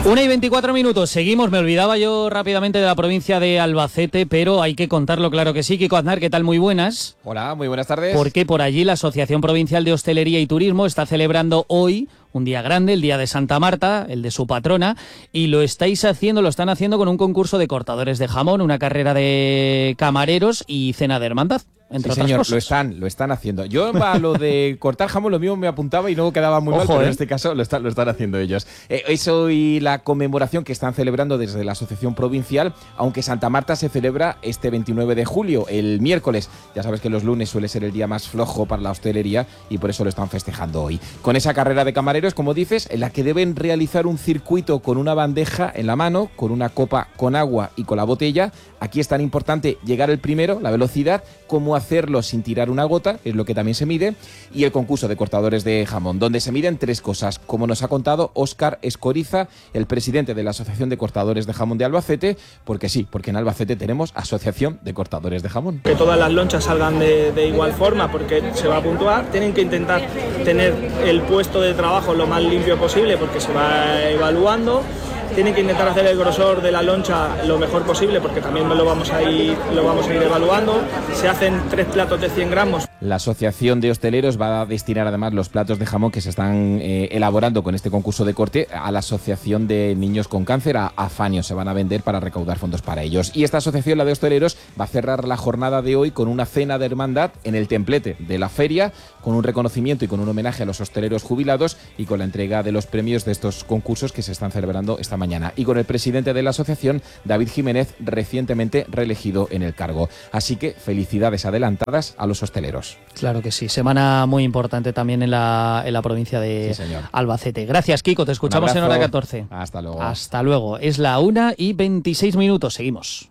1:24, seguimos. Me olvidaba yo rápidamente de la provincia de Albacete, pero hay que contarlo, claro que sí. Kiko Aznar, ¿qué tal? Muy buenas. Hola, muy buenas tardes. Porque por allí la Asociación Provincial de Hostelería y Turismo está celebrando hoy un día grande, el Día de Santa Marta, el de su patrona, y lo están haciendo con un concurso de cortadores de jamón, una carrera de camareros y cena de hermandad. Entre otras cosas. Lo están haciendo. Yo a lo de cortar jamón lo mismo me apuntaba y no quedaba muy mal, pero en este caso lo están haciendo ellos. Eso y la conmemoración que están celebrando desde la Asociación Provincial, aunque Santa Marta se celebra este 29 de julio, el miércoles. Ya sabes que los lunes suele ser el día más flojo para la hostelería y por eso lo están festejando hoy. Con esa carrera de camareros, como dices, en la que deben realizar un circuito con una bandeja en la mano, con una copa con agua y con la botella. Aquí es tan importante llegar el primero, la velocidad, como hacerlo sin tirar una gota, es lo que también se mide, y el concurso de cortadores de jamón, donde se miden tres cosas, como nos ha contado Óscar Escoriza, el presidente de la Asociación de Cortadores de Jamón de Albacete, porque en Albacete tenemos Asociación de Cortadores de Jamón. Que todas las lonchas salgan de igual forma, porque se va a puntuar, tienen que intentar tener el puesto de trabajo lo más limpio posible, porque se va evaluando. Tienen que intentar hacer el grosor de la loncha lo mejor posible, porque también lo vamos a ir evaluando. Se hacen 3 platos de 100 gramos. La Asociación de Hosteleros va a destinar además los platos de jamón que se están elaborando con este concurso de corte a la Asociación de Niños con Cáncer, a Afanio. Se van a vender para recaudar fondos para ellos. Y esta asociación, la de hosteleros, va a cerrar la jornada de hoy con una cena de hermandad en el templete de la feria, con un reconocimiento y con un homenaje a los hosteleros jubilados y con la entrega de los premios de estos concursos que se están celebrando esta mañana. Y con el presidente de la asociación, David Jiménez, recientemente reelegido en el cargo. Así que felicidades adelantadas a los hosteleros. Claro que sí, semana muy importante también en la provincia de Albacete. Gracias, Kiko, te escuchamos en hora 14. Hasta luego. Hasta luego. Es la 1:26, seguimos.